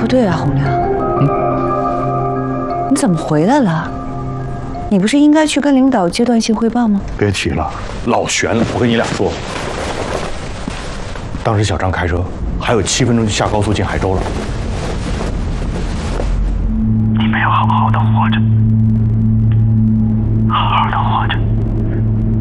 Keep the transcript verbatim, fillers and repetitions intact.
不对啊，洪亮，嗯，你怎么回来了？你不是应该去跟领导阶段性汇报吗？ 别提了，老悬了。我跟你俩说，当时小张开车，还有七分钟就下高速进海州了。你们要好好的活着，好好的活着。